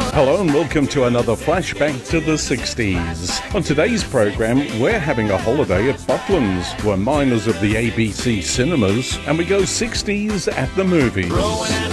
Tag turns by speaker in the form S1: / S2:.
S1: Hello and welcome to another flashback to the 60s. On today's program, we're having a holiday at Butlins. We're miners of the ABC cinemas and we go 60s at the movies.